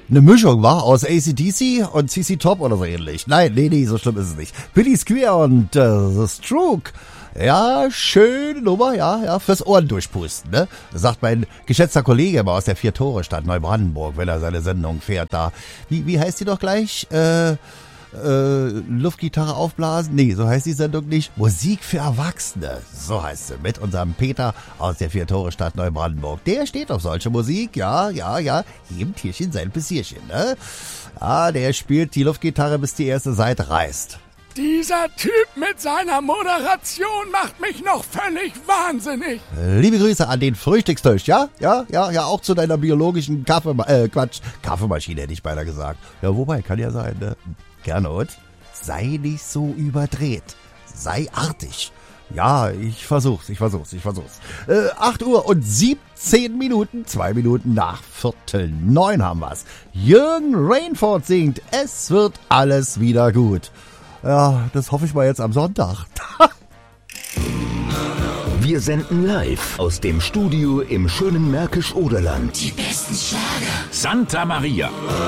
eine Mischung war aus AC/DC und CC Top oder so ähnlich. Nein, nee, so schlimm ist es nicht. Billy Squire und The Stroke. Ja, schöne Nummer, ja, fürs Ohren durchpusten, ne? Das sagt mein geschätzter Kollege immer aus der Vier-Tore-Stadt Neubrandenburg, wenn er seine Sendung fährt da. Wie heißt die doch gleich? Luftgitarre aufblasen? Nee, so heißt die Sendung nicht. Musik für Erwachsene, so heißt sie. Mit unserem Peter aus der Vier-Tore-Stadt Neubrandenburg. Der steht auf solche Musik, ja. Jedem Tierchen sein Pissierchen, ne? Ja, der spielt die Luftgitarre, bis die erste Seite reißt. Dieser Typ mit seiner Moderation macht mich noch völlig wahnsinnig. Liebe Grüße an den Frühstückstisch, ja, auch zu deiner biologischen Kaffeemaschine hätte ich beinahe gesagt. Ja, wobei, kann ja sein, ne? Gernot, sei nicht so überdreht, sei artig. Ja, ich versuch's. 8 Uhr und 17 Minuten, 2 Minuten nach 8:45 haben wir's. Jürgen Rainford singt, es wird alles wieder gut. Ja, das hoffe ich mal jetzt am Sonntag. Wir senden live aus dem Studio im schönen Märkisch-Oderland. Die besten Schlager. Santa Maria.